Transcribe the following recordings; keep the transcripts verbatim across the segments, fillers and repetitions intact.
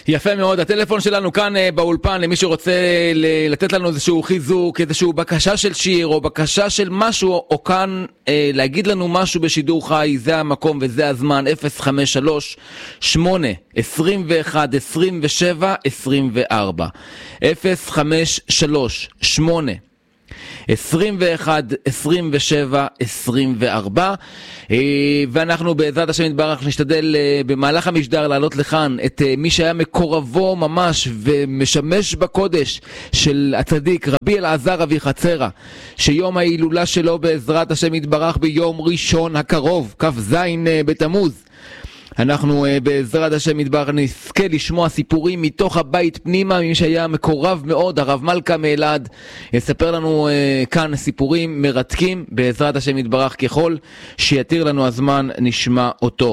יפה מאוד, הטלפון שלנו כאן באולפן, למי שרוצה לתת לנו איזשהו חיזוק, איזשהו בקשה של שיר או בקשה של משהו, או כאן להגיד לנו משהו בשידור חי, זה המקום וזה הזמן. אפס חמש שלוש שמונה עשרים ואחת עשרים ושבע עשרים וארבע אפס חמש שלוש שמונה עשרים ואחת עשרים ושבע עשרים וארבע, ואנחנו בעזרת השם יתברך נשתדל במהלך המשדר לעלות לכאן את מי שהיה מקורבו ממש ומשמש בקודש של הצדיק רבי אלעזר אביחצרא, שיום ההילולה שלו בעזרת השם יתברך ביום ראשון הקרוב, כ"ז בתמוז. אנחנו בעזרת השם יתברך נזכה לשמוע סיפורים מתוך הבית פנימה, ממי שהיה מקורב מאוד, הרב מלכה מאלעד יספר לנו כאן סיפורים מרתקים בעזרת השם יתברך, ככל שיתיר לנו הזמן נשמע אותו.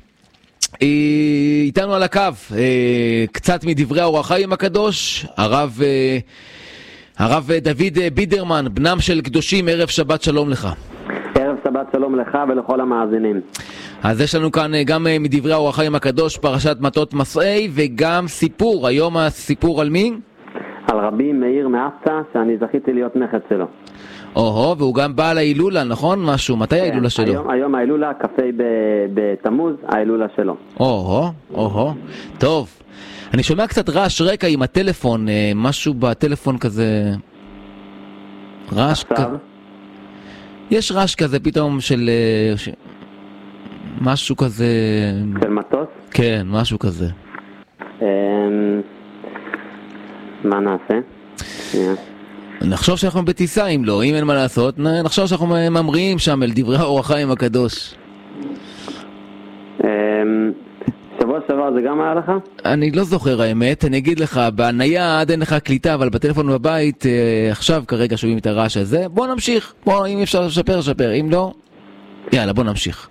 איתנו על הקו קצת מדברי האור החיים הקדוש, הרב הרב דוד בידרמן, בנם של קדושים. ערב שבת שלום לך. ערב שבת שלום לך ולכל המאזינים. אז יש לנו כאן גם מדברי האור החיים הקדוש פרשת מטות מסעי, וגם סיפור. היום הסיפור על מי? על רבי מאיר מאפצה, שאני זכיתי להיות נכד שלו. אוהו, והוא גם בא להילולה, נכון? משהו, מתי כן, ההילולה שלו? היום, היום ההילולה, קפה בתמוז, ההילולה שלו. אוהו, אוהו, טוב. אני שומע קצת רעש רקע עם הטלפון, משהו בטלפון כזה... רעש כזה... יש רעש כזה פתאום של... ש... משהו כזה... של מטוס? כן, משהו כזה. מה נעשה? נחשוב שאנחנו בטיסה, אם לא, אם אין מה לעשות, נחשוב שאנחנו ממריאים שם אל דברי האור החיים הקדוש. שבוע שעבר זה גם היה לך? אני לא זוכר האמת, אני אגיד לך, בנייד אין לך קליטה, אבל בטלפון בבית, עכשיו כרגע שומעים את הרעש הזה. בוא נמשיך, בוא, אם אפשר לשפר, לשפר, אם לא, יאללה, בוא נמשיך.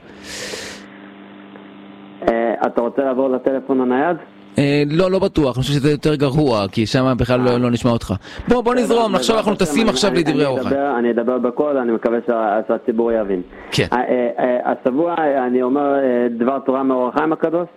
אתה רוצה לעבור לטלפון הנייד? לא, לא בטוח, אני חושב שזה יותר גרוע, כי שם בכלל לא נשמע אותך. בוא, בוא נזרום, נחשוב אנחנו טסים עכשיו לדברי האור החיים. אני אדבר בקול, אני מקווה שהציבור יבין. כן. השבוע אני אומר דבר תורה מהאור החיים הקדוש?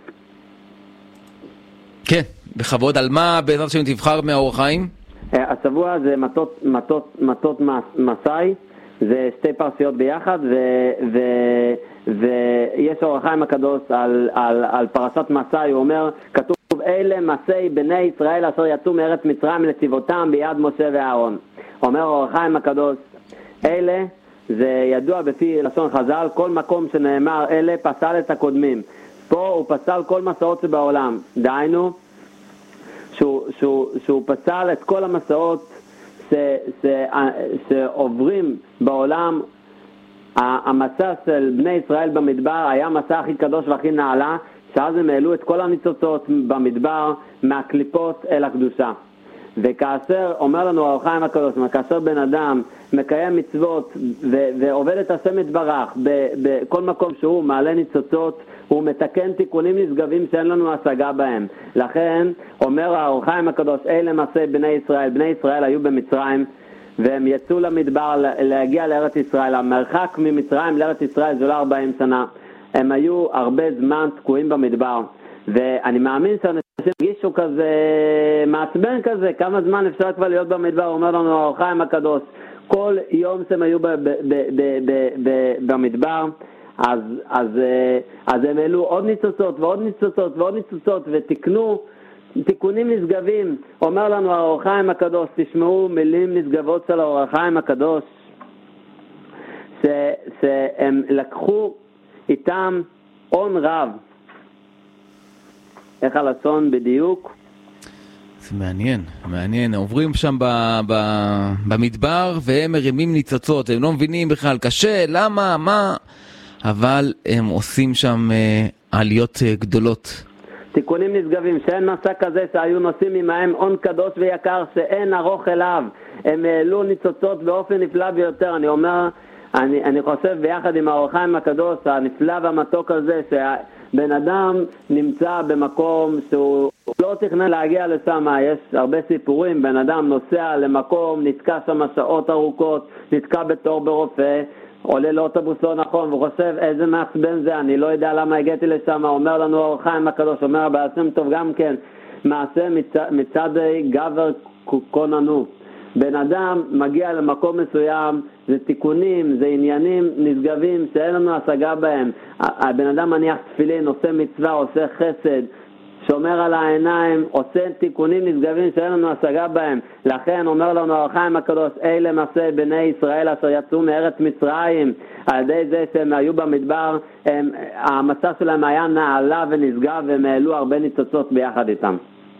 כן, בכבוד. על מה בעזרת השם תבחר מהאור החיים? השבוע זה מטות, מטות, מטות מסעי, זה שתי פרשיות ביחד, ו, ו, ויש האור החיים הקדוש על, על, על פרשת מסעי. הוא אומר, כתוב, אלה מסעי בני ישראל אשר יצאו מארץ מצרים לצבאותם ביד משה ואהרון. אומר האור החיים הקדוש, אלה זה ידוע בפי לשון חז"ל, כל מקום שנאמר אלה פסל את הקודמים. פה הוא פסל כל מסעות שבעולם, דהיינו שהוא, שהוא, שהוא פסל את כל המסעות ש, ש, שעוברים בעולם. המסע של בני ישראל במדבר היה המסע הכי קדוש והכי נעלה, שאז הם העלו את כל הניצוצות במדבר מהקליפות אל הקדושה. וכאשר אומר לנו האור החיים הקדוש, כאשר בן אדם מקיים מצוות ו- ועובד את השם יתברך בכל מקום שהוא מעלה ניצוצות, הוא מתקן תיקונים נשגבים שאין לנו השגה בהם. לכן אומר האור החיים הקדוש, אלה מעשי בני ישראל. בני ישראל היו במצרים והם יצאו למדבר להגיע לארץ ישראל. המרחק ממצרים לארץ ישראל זה לא ארבעים שנה. הם היו הרבה זמן תקועים במדבר, ואני מאמין שאנשים הרגישו כזה מעצבן כזה, כמה זמן אפשר כבר להיות במדבר. אומר לנו האור החיים הקדוש, כל יום שהם היו ב- ב- ב- ב- ב- ב- במדבר, אז, אז, אז הם העלו עוד ניצוצות ועוד ניצוצות ועוד ניצוצות ותקנו תיקונים נשגבים. אומר לנו האור החיים הקדוש, תשמעו מילים נשגבות של האור החיים הקדוש, ש, שהם לקחו איתם עון רב. איך הלשון בדיוק? זה מעניין, מעניין. עוברים שם ב, ב, במדבר והם מרימים ניצוצות, הם לא מבינים בכלל, קשה, למה, מה, אבל הם עושים שם אה, עליות אה, גדולות. תיקונים נשגבים, שאין מסע כזה שהיו נושאים עמהם עון קדוש ויקר שאין ארוך אליו. הם העלו ניצוצות באופן נפלא ביותר. אני אומר, אני, אני חושב ביחד עם האור החיים הקדוש, הנפלא והמתוק הזה, שבן אדם נמצא במקום שהוא לא תכנן להגיע לשם. יש הרבה סיפורים, בן אדם נוסע למקום, נתקע שם שעות ארוכות, נתקע בתור ברופא, עולה לאוטובוס לא נכון, והוא חושב איזה מעצבן זה, אני לא יודע למה הגעתי לשם. אומר לנו האור החיים הקדוש, אומר הבעל שם טוב גם כן, מעשה מצד, מצד גבר כוננות. בן אדם מגיע למקום מסוים, זה תיקונים, זה עניינים נשגבים שאין לנו השגה בהם. הבן אדם מניח תפילין, עושה מצווה, עושה חסד, שומר על העיניים, עושה תיקונים נשגבים שאין לנו השגה בהם. לכן אומר לנו אור החיים הקדוש, אלה מעשה בני ישראל אשר יצאו מארץ מצרים, על ידי זה שהם היו במדבר, הם, המצב שלהם היה נעלה ונשגב, והם העלו הרבה ניצוצות ביחד איתם.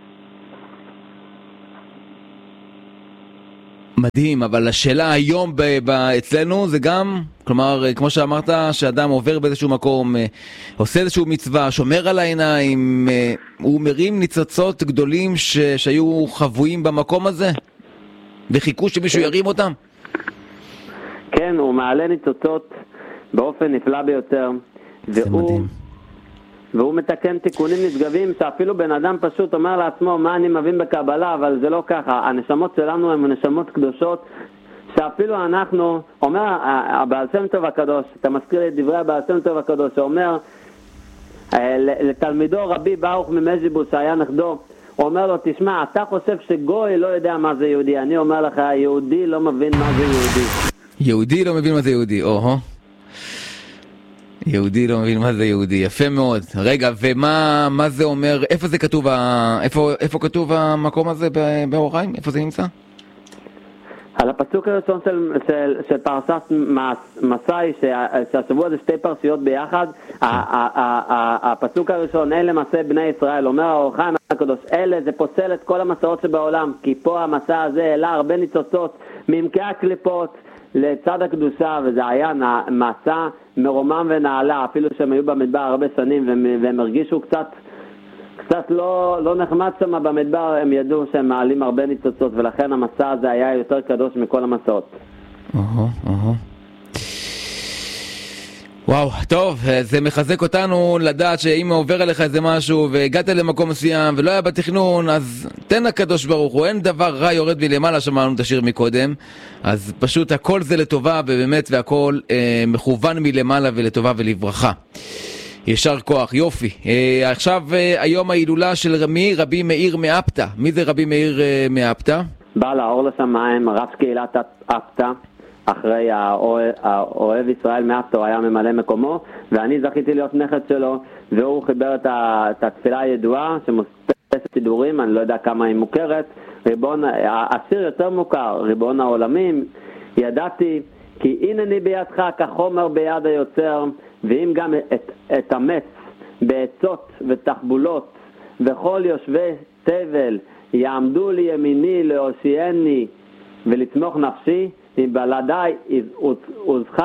מדהים, אבל השאלה היום ב- ב- אצלנו זה גם, כלומר, כמו שאמרת, שאדם עובר באיזשהו מקום, עושה איזשהו מצווה, שומר על העיניים, הוא מרים ניצוצות גדולים ש- שהיו חבויים במקום הזה, וחיכו שמישהו ירים אותם. כן, הוא מעלה ניצוצות באופן נפלא ביותר, זה והוא... מדהים. והוא מתקן תיקונים נשגבים שאפילו בן אדם פשוט אומר לעצמו מה אני מבין בקבלה, אבל זה לא ככה. הנשמות שלנו הן נשמות קדושות שאפילו אנחנו, אומר הבעל שם טוב הקדוש, אתה מזכיר את דברי הבעל שם טוב הקדוש, שאומר לתלמידו רבי ברוך ממז'יבוש שהיה נכדו, הוא אומר לו, תשמע, אתה חושב שגוי לא יודע מה זה יהודי, אני אומר לך, יהודי לא מבין מה זה יהודי. יהודי לא מבין מה זה יהודי, או-הו. יהודי לא מבין מה זה יהודי, יפה מאוד. רגע, ומה מה זה אומר, איפה זה כתוב, איפה, איפה כתוב המקום הזה באור החיים? איפה זה נמצא? על הפסוק הראשון של, של, של פרשת מסאי, שהשבוע זה שתי פרשיות ביחד, הפסוק הראשון, אלה מסע בני ישראל, אומר האור החיים הקדוש, אלה זה פוסל את כל המסעות שבעולם, כי פה המסע הזה העלה הרבה ניצוצות מעמקי הקליפות לצד הקדושה, וזה היה מסע מרומם ונעלה, אפילו שהם היו במדבר הרבה שנים, והם, והם הרגישו קצת, קצת לא, לא נחמד שם במדבר, הם ידעו שהם מעלים הרבה ניצוצות, ולכן המסע הזה היה יותר קדוש מכל המסעות. אוהו, אוהו. וואו, טוב, זה מחזק אותנו לדעת שאם עובר עליך איזה משהו והגעת למקום מסוים ולא היה בתכנון, אז תן הקדוש ברוך הוא, אין דבר רע יורד מלמעלה, שמענו את השיר מקודם, אז פשוט הכל זה לטובה ובאמת, והכל אה, מכוון מלמעלה ולטובה ולברכה. ישר כוח, יופי. אה, עכשיו אה, היום ההילולה של רמי, רבי מאיר מאפתא. מי זה רבי מאיר אה, מאפתא? בעל האור לשמיים, רב קהילת אפתא, אחרי האוהב ישראל מאפתא, הוא היה ממלא מקומו, ואני זכיתי להיות נכד שלו, והוא חיבר את התפילה הידועה שמוספסת סידורים, אני לא יודע כמה היא מוכרת, ריבון, השיר יותר מוכר, ריבון העולמים, ידעתי כי הנני בידך כחומר ביד היוצר, ואם גם את, את המץ בעצות ותחבולות וכל יושבי תבל יעמדו לי ימיני להושיעני ולתמוך נפשי, אם בלעדיי עוזך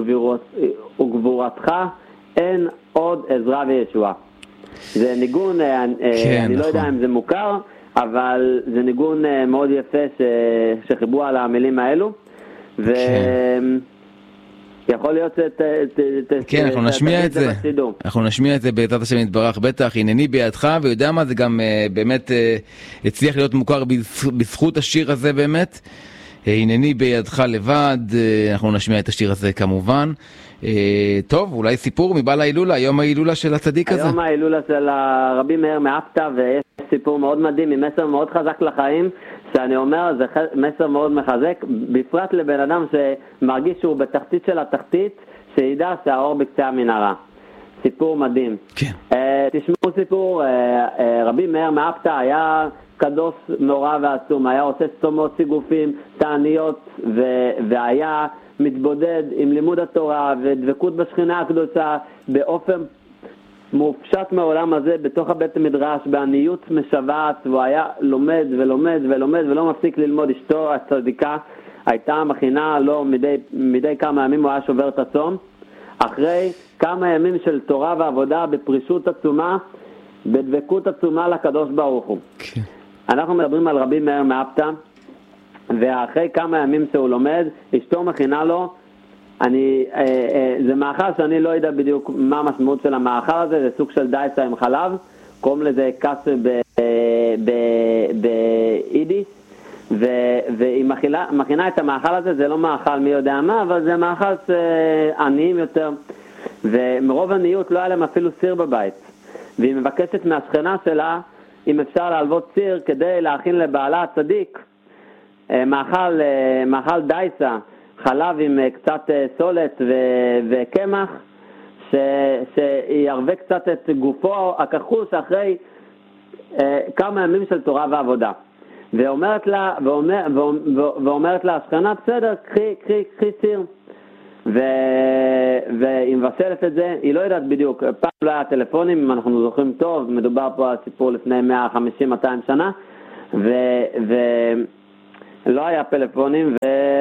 וגבורתך אין עוד עזרה וישועה. זה ניגון, כן, אני נכון. לא יודע אם זה מוכר, אבל זה ניגון מאוד יפה ש... שחיברו על המילים האלו, ו... כן. יכול להיות ש... כן, אנחנו נשמיע את זה. אנחנו נשמיע את זה בעזרת השם יתברך, בטח, הנני בידך, ויודע מה, זה גם באמת הצליח להיות מוכר בזכות השיר הזה באמת. הנני בידך לבד, אנחנו נשמיע את השיר הזה כמובן. טוב, אולי סיפור מבעל ההילולה, יום ההילולה של הצדיק הזה. היום ההילולה של הרבי מאיר מאפתא, ויש סיפור מאוד מדהים, עם מסר מאוד חזק לחיים, שאני אומר, זה מסר מאוד מחזק, בפרט לבן אדם שמרגיש שהוא בתחתית של התחתית, שידע שהאור בקצה המנהרה. סיפור מדהים. כן. תשמעו סיפור, רבי מאיר מאפתא היה קדוש נורא ועצום, היה עושה צומות סיגופים, תעניות, ו- והיה מתבודד עם לימוד התורה ודבקות בשכינה הקדושה באופן מופשט מהעולם הזה בתוך הבית המדרש, בעניות משוועת, והוא היה לומד ולומד ולומד ולא מפסיק ללמוד. אשתו הצדיקה הייתה מכינה לו מדי, מדי כמה ימים, הוא היה שובר את הצום. אחרי כמה ימים של תורה ועבודה בפרישות עצומה, בדבקות עצומה לקדוש ברוך הוא. כן. אנחנו מדברים על רבי מאיר מאפתא, ואחרי כמה ימים שהוא לומד, אשתו מכינה לו, אני, אה, אה, זה מאכל שאני לא יודע בדיוק מה המשמעות של המאכל הזה, זה סוג של דייסה עם חלב, קוראים לזה קאסה ביידיש, והיא מכינה, מכינה את המאכל הזה, זה לא מאכל מי יודע מה, אבל זה מאכל עניים יותר, ומרוב עניות לא היה להם אפילו סיר בבית, והיא מבקשת מהשכנה שלה, אם אפשר להלוות סיר כדי להכין לבעלה הצדיק מאכל, מאכל דייסה, חלב עם קצת סולת וקמח, ש, שירווה קצת את גופו הכחוש אחרי כמה ימים של תורה ועבודה. ואומרת לה, ואומר, ואומרת לה השכנה, בסדר, קחי, קחי, קחי סיר. ו... והיא מבשלת את זה, היא לא יודעת בדיוק, פעם לא היה טלפונים, אם אנחנו זוכרים טוב, מדובר פה על סיפור לפני מאה וחמישים מאתיים שנה, ו... ולא היה פלאפונים,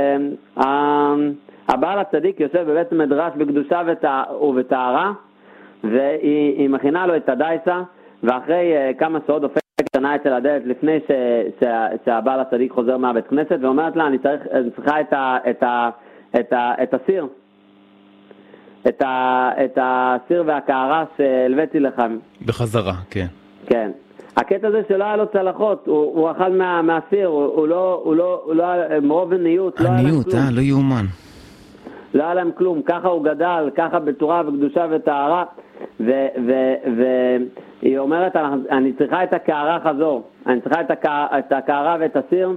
והבעל הצדיק יושב בבית מדרש בקדושה ובטהרה, והיא מכינה לו את הדייסה, ואחרי כמה שעות דופקת קטנה אצל הדלת לפני ש... שה... שהבעל הצדיק חוזר מהבית כנסת, ואומרת לה, אני, צריך... אני צריכה את ה... את ה... את, ה, את הסיר, את, ה, את הסיר והקערה שהלוויתי לכם. בחזרה, כן. כן. הקטע הזה שלא היה לו צלחות, הוא, הוא אכל מה, מהסיר, הוא, הוא לא, הוא לא, הוא לא, מרוב עניות, לא היה להם כלום. אה, לא יאומן. לא היה להם כלום, ככה הוא גדל, ככה בתורה וקדושה וטהרה, והיא אומרת, אני צריכה את הקערה חזור, אני צריכה את, הקע, את הקערה ואת הסיר,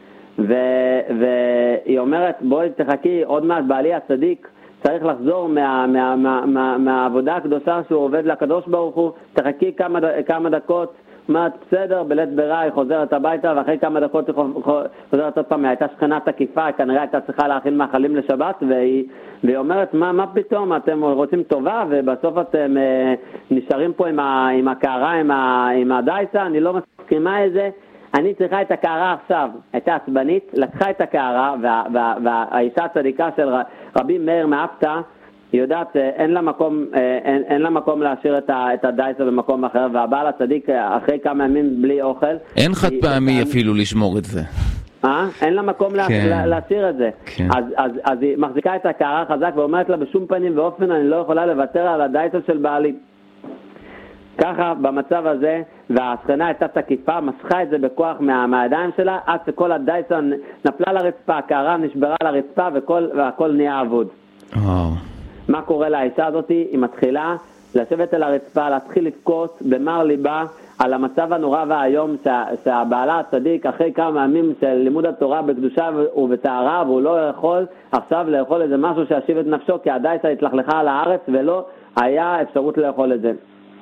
והיא אומרת, בואי תחכי, עוד מעט בעלי הצדיק צריך לחזור מה, מה, מה, מה, מהעבודה הקדושה שהוא עובד לקדוש ברוך הוא, תחכי כמה, כמה דקות, אומרת, בסדר, בלית ברירה היא חוזרת הביתה, ואחרי כמה דקות היא חוזרת עוד פעם, היא הייתה שכנה תקיפה, היא כנראה הייתה צריכה להכין מאכלים לשבת, והיא, והיא אומרת, מה, מה פתאום, אתם רוצים טובה, ובסוף אתם אה, נשארים פה עם, ה, עם הקערה, עם, ה, עם הדייסה, אני לא מסכימה את זה, אני צריכה את הקערה עכשיו, הייתה עצבנית, לקחה את הקערה, וה, וה, והאישה הצדיקה של רבי מאיר מאפתא, היא יודעת, אין לה מקום, אין, אין לה מקום להשאיר את, ה, את הדייסה במקום אחר, והבעל הצדיק אחרי כמה ימים בלי אוכל. אין חד פעמי היא, אפילו לשמור את זה. אה? אין לה מקום כן. לה, להשאיר את זה. כן. אז, אז, אז היא מחזיקה את הקערה חזק ואומרת לה בשום פנים ואופן אני לא יכולה לוותר על הדייסה של בעלי. ככה במצב הזה, והשכנה הייתה תקיפה, משכה את זה בכוח מה, מהידיים שלה, עד שכל הדייסה נפלה לרצפה, הקערה נשברה לרצפה וכל, והכל נהיה אבוד. וואו. מה קורה לאישה הזאת? היא מתחילה לשבת על הרצפה, להתחיל לבכות במר ליבה על המצב הנורא והיום שה, שהבעלה הצדיק אחרי כמה ימים של לימוד התורה בקדושה ובטהרה והוא לא יכול עכשיו לאכול איזה משהו שישיב את נפשו כי הדייסה התלכלכה על הארץ ולא היה אפשרות לאכול את זה.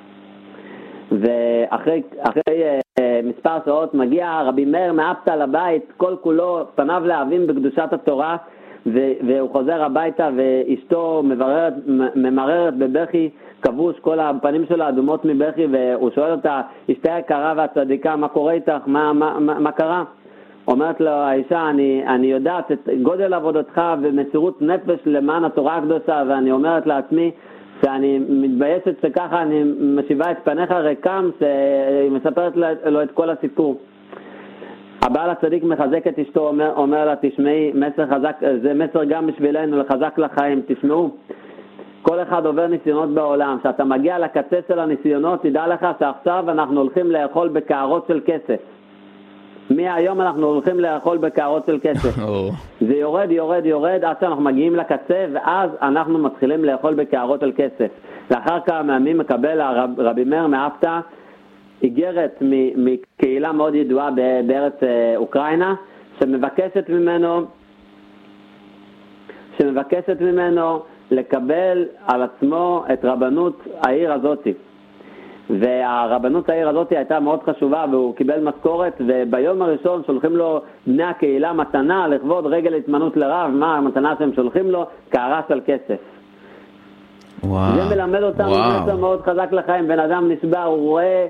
ואחרי אחרי, אה, מספר שעות מגיע רבי מאיר מאפתא לבית, כל כולו פניו להבים בקדושת התורה, ו- והוא חוזר הביתה ואשתו מבררת, ממררת בבכי כבוש, כל הפנים שלה אדומות מבכי, והוא שואל אותה, אשתי היקרה והצדיקה, מה קורה איתך? מה, מה, מה, מה קרה? אומרת לו האישה, אני, אני יודעת את גודל עבודתך ומסירות נפש למען התורה הקדושה, ואני אומרת לעצמי, שאני מתביישת שככה אני משיבה את פניך ריקם, שהיא מספרת לו את כל הסיפור. הבעל הצדיק מחזק את אשתו, אומר, אומר לה, תשמעי, מסר חזק, זה מסר גם בשבילנו, לחזק לחיים, תשמעו. כל אחד עובר ניסיונות בעולם, שאתה מגיע לקצה של הניסיונות, תדע לך שעכשיו אנחנו הולכים לאכול בקערות של כסף. מהיום אנחנו הולכים לאכול בקערות של כסף. זה יורד, יורד, יורד, עד שאנחנו מגיעים לקצה, ואז אנחנו מתחילים לאכול בקערות של כסף. לאחר כמה ימים מקבל הרב, רבי מאיר מאפתא, איגרת מקהילה מאוד ידועה בארץ אוקראינה, שמבקשת ממנו, שמבקשת ממנו לקבל על עצמו את רבנות העיר הזאת. והרבנות העיר הזאת הייתה מאוד חשובה והוא קיבל משכורת, וביום הראשון שולחים לו בני הקהילה מתנה לכבוד רגל התמנות לרב. מה המתנה שהם שולחים לו? קערה של כסף. וואו. זה מלמד אותנו מסר מאוד חזק לחיים. בן אדם נשבר, הוא רואה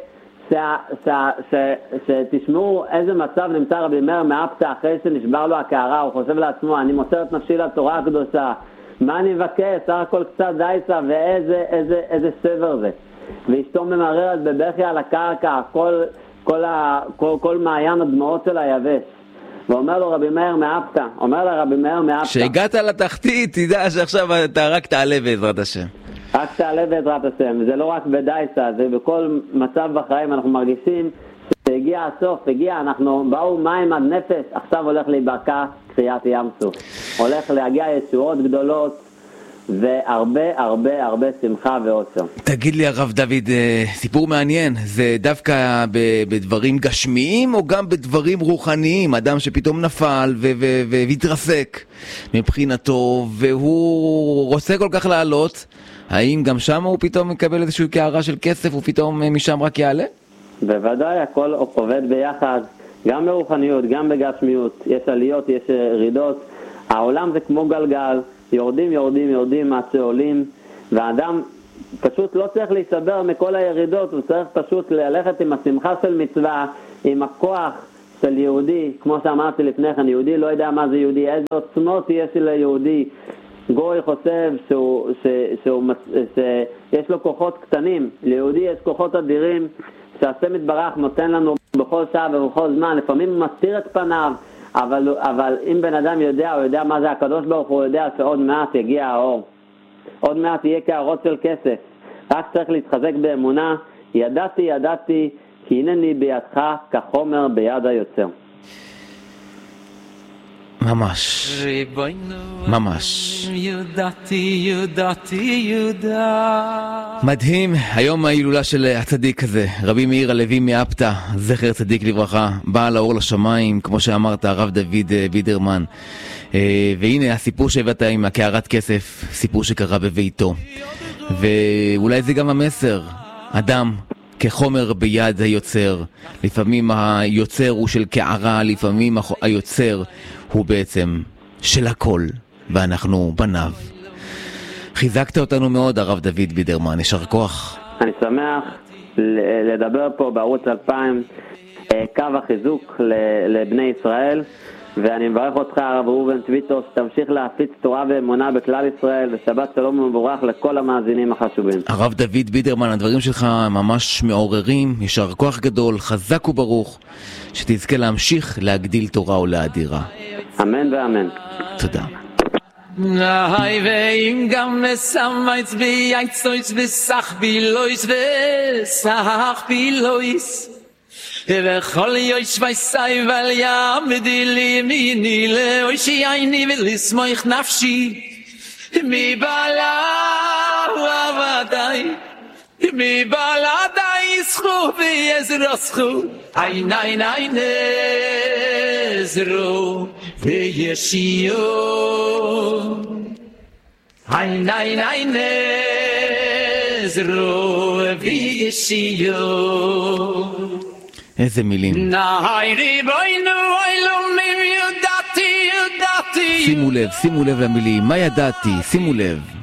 שתשמעו איזה מצב נמצא רבי מאיר מאפתא אחרי שנשבר לו הקערה. הוא חושב לעצמו, אני מוסר את נפשי לתורה הקדושה, מה אני מבקש? סך הכל קצת דייסה, ואיזה איזה, איזה סבר זה. ואשתו ממררת בבכי על הקרקע, כל, כל, ה, כל, כל מעיין הדמעות שלה יבש. ואומר לו רבי מאיר מאפתא, אומר לה רבי מאיר מאפתא, שהגעת לתחתית, תדע שעכשיו אתה רק תעלה בעזרת השם. רק תעלה בעזרת השם. זה לא רק בדייסה, זה בכל מצב בחיים אנחנו מרגישים שהגיע הסוף, הגיע, אנחנו באו מים עד נפש, עכשיו הולך להיבקע קריאת ים סוף. הולך להגיע ישועות גדולות, והרבה הרבה הרבה שמחה ואושר. תגיד לי הרב דוד, סיפור מעניין, זה דווקא בדברים גשמיים או גם בדברים רוחניים? אדם שפתאום נפל והתרסק מבחינתו והוא רוצה כל כך לעלות, האם גם שם הוא פתאום מקבל איזושהי קערה של כסף ופתאום משם רק יעלה? בוודאי, הכל עובד ביחד, גם ברוחניות, גם בגשמיות, יש עליות, יש ירידות, העולם זה כמו גלגל, יורדים, יורדים, יורדים, עד שעולים, והאדם פשוט לא צריך להיסבר מכל הירידות, הוא צריך פשוט ללכת עם השמחה של מצווה, עם הכוח של יהודי, כמו שאמרתי לפני כן, יהודי לא יודע מה זה יהודי, איזה עוצמות יש ליהודי, גוי חושב שהוא, ש, שהוא, שיש לו כוחות קטנים, ליהודי יש כוחות אדירים, שהשם יתברך נותן לנו בכל שעה ובכל זמן, לפעמים הוא מסתיר את פניו, אבל, אבל אם בן אדם יודע, הוא יודע מה זה הקדוש ברוך הוא, יודע שעוד מעט יגיע האור. עוד מעט יהיה קערות של כסף. רק צריך להתחזק באמונה. ידעתי, ידעתי, כי הנני בידך כחומר ביד היוצר. ממש. ממש. ידעתי, ידעתי, ידע. מדהים, היום ההילולה של הצדיק הזה, רבי מאיר הלוי מאפתא, זכר צדיק לברכה, בעל האור לשמיים, כמו שאמרת, הרב דוד בידרמן. והנה הסיפור שהבאת עם הקערת כסף, סיפור שקרה בביתו. ואולי זה גם המסר, אדם כחומר ביד היוצר. לפעמים היוצר הוא של קערה, לפעמים היוצר הוא בעצם של הכל, ואנחנו בניו. חיזקת אותנו מאוד, הרב דוד בידרמן, ישר כוח. אני שמח לדבר פה בערוץ אלפיים, קו החיזוק לבני ישראל, ואני מברך אותך, הרב ראובן צביטוס, תמשיך להפיץ תורה ואמונה בכלל ישראל, ושבת שלום ומבורך לכל המאזינים החשובים. הרב דוד בידרמן, הדברים שלך ממש מעוררים, ישר כוח גדול, חזק וברוך, שתזכה להמשיך להגדיל תורה ולאדירה. אמן ואמן. תודה. נאי ואם גם נסמייץ בייצויץ וסח בילויס וסח בילויס וכל יויש וייסאי ולעמדי לימיני לאוישי עיני ולסמוך נפשי מבעלה ועבדי מבעלדי זכו ויזרסכו עין עין עין עזרו וישיו עין עין עין עזרו וישיו. איזה מילים. נאי ריבונו אלוהים ידעתי ידעתי. שימו לב, שימו לב למילים, מה ידעתי? שימו לב.